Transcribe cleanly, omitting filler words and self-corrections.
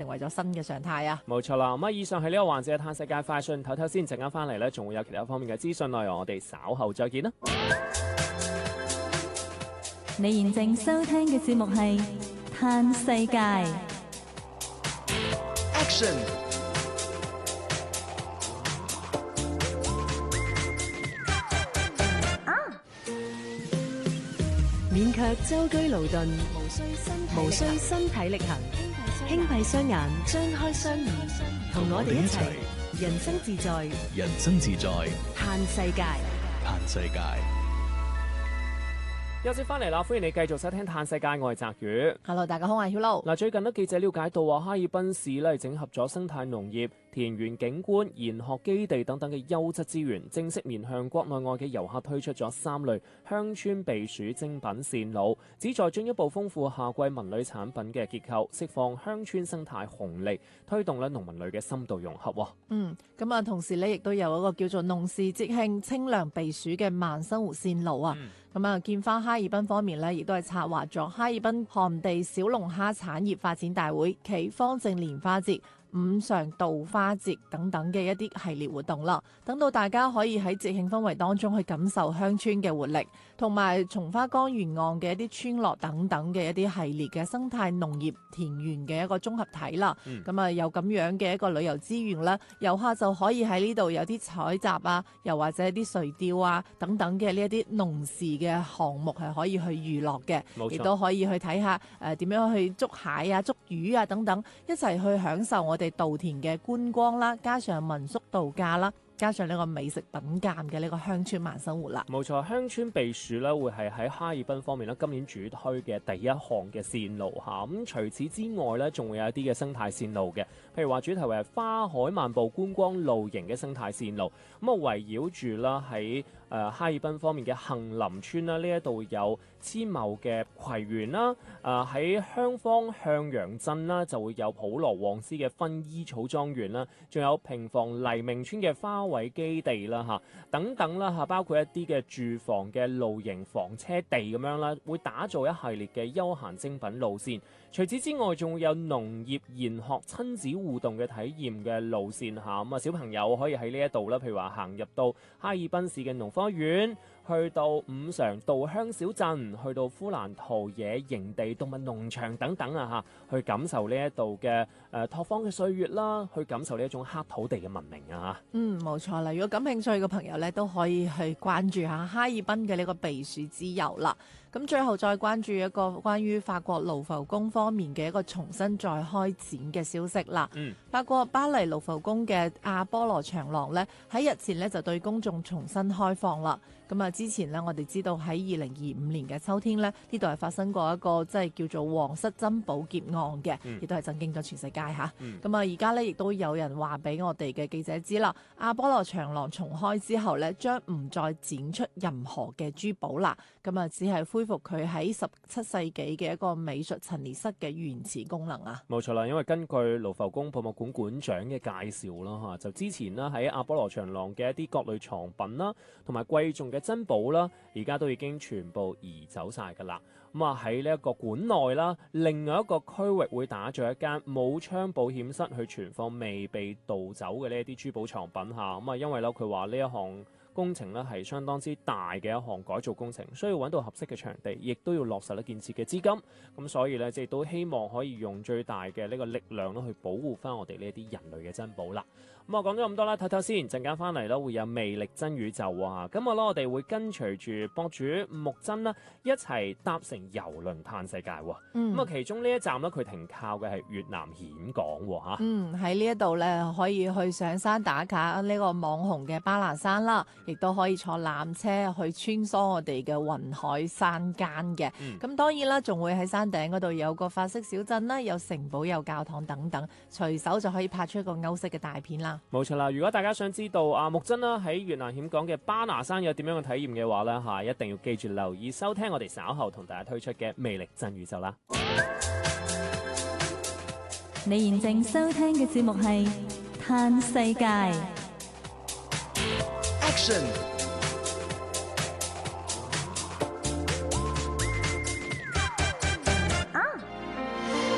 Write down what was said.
為咗新嘅常態啊。 冇錯啦，咁以上係呢個環節嘅嘆世界快訊，唞先，陣間翻嚟呢，仲會有其他方面嘅資訊內容，我哋稍後再見啦。 你現正收聽嘅節目係嘆世界。 Action！ 勉強舟車勞頓，無需身體力行，輕閉雙眼，張開雙耳，同我哋一齊人生自在， 人生自在， 嘆世界。 嘆世界。 休息翻嚟啦，歡迎你繼續收聽《嘆世界》，我係澤宇。 Hello， 大家好，我係 Hilo。 嗱，最近呢，記者了解到啊，哈爾濱市咧整合咗生態農業、田園景觀、研學基地等等嘅優質資源，正式面向國內外嘅遊客推出咗3類鄉村避暑精品線路，旨在進一步豐富夏季文旅產品嘅結構，釋放鄉村生態紅利，推動咧農民類嘅深度融合。 咁啊，同時咧亦都有一個叫做農事節慶清涼避暑嘅慢生活線路啊。咁啊，建花哈爾濱方面呢，亦都係策劃咗哈爾濱旱地小龍蝦產業發展大會暨方正蓮花節、五常稻花節等等嘅一啲系列活動啦，等到大家可以喺節慶氛圍當中去感受鄉村嘅活力，同埋松花江沿岸嘅一啲村落等等嘅一啲系列嘅生態農業田園嘅一個綜合體啦。咁啊，有咁樣嘅一個旅遊資源啦，遊客就可以喺呢度有啲採集啊，又或者啲垂釣啊等等嘅呢一啲農事嘅項目係可以去娛樂嘅，亦都可以去睇下點樣去捉蟹啊、捉魚啊等等，一齊去享受我哋稻田嘅觀光啦，加上民宿度假啦，加上呢個美食品鑑嘅呢個鄉村慢生活啦。 冇錯，鄉村避暑咧會係喺哈爾濱方面咧今年主推嘅第一項嘅線路嚇。咁除此之外咧，仲會有一啲嘅生態線路嘅，譬如話主題為花海漫步觀光露營嘅生態線路。咁啊圍繞住啦喺哈爾濱方面嘅杏林村啦，呢一度有千畝嘅葵園啦。喺香坊向陽鎮啦就會有普羅旺斯嘅薰衣草莊園啦，仲有平房黎明村嘅花卉基地啦嚇等等啦嚇，包括一啲嘅住房嘅露營房車地咁樣啦，會打造一系列嘅休閒精品路線。除此之外，仲會有農業研學親子互動嘅體驗嘅路線嚇。咁啊，小朋友可以喺呢一度啦，譬如話行入到哈爾濱市嘅農科院，去到五常稻香小鎮，去到呼蘭陶冶營地動物農場等等啊嚇，去感受呢一度嘅拓荒嘅歲月啦，去感受呢一種黑土地嘅文明啊嚇。 冇錯啦，如果感興趣嘅朋友咧，都可以去關注下哈爾濱嘅呢個避暑之遊啦。咁最後再關注一個關於法國盧浮宮方面嘅一個重新再開展嘅消息啦。法國巴黎盧浮宮嘅阿波羅長廊呢，喺日前呢就對公眾重新開放啦。咁啊，之前呢，我哋知道喺2025年嘅秋天呢，呢度係發生過一個即係叫做皇室珍寶劫案嘅，亦都係震驚咗全世界嚇。咁啊，而家呢，亦都有人話俾我哋嘅記者知啦，阿波羅長廊重開之後呢，將唔再展出任何嘅珠寶啦。咁啊，只係恢復佢喺17世紀嘅一個美術陳列室嘅原始功能啊。 冇錯啦，因為根據盧浮宮博物館館長嘅介紹啦嚇，就之前啦喺阿波羅長廊嘅一啲各類藏品啦，同埋貴重嘅珍寶啦，而家都已經全部移走晒㗎啦。咁啊喺呢一個館內啦，另外一個區域會打造一間冇窗保險室去存放未被盜走嘅呢一啲珠寶藏品嚇。咁啊，因為咧佢話呢一項工程咧係相當之大嘅一項改造工程，需要揾到合適嘅場地，亦都要落實咧建設嘅資金。咁所以咧，即係都希望可以用最大嘅呢個力量咧去保護翻我哋呢啲人類嘅珍寶啦。咁啊講咗咁多啦，睇睇先，陣間翻嚟啦會有魅力真宇宙啊！咁我哋會跟隨住博主木真啦，一齊搭乘郵輪嘆世界喎。咁啊，其中呢一站咧，佢停靠嘅係越南峴港喎嚇。 喺呢一度咧，可以去上山打卡呢個網紅嘅巴拿山啦，亦都可以坐纜車去穿梭我哋嘅雲海山間嘅。咁當然啦，仲會喺山頂嗰度有個法式小鎮啦，有城堡、有教堂等等，隨手就可以拍出一個歐式嘅大片啦。 冇錯啦，如果大家想知道木真啦喺越南峴港嘅巴拿山有點樣嘅體驗嘅話咧嚇，一定要記住留意收聽我哋稍後同大家推出嘅魅力真宇宙啦。 你現正收聽嘅節目係嘆世界。 Action！